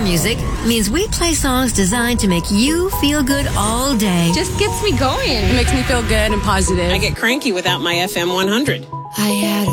music means we play songs designed to make you feel good all day. Just gets me going. It makes me feel good and positive. I get cranky without my FM 100. I had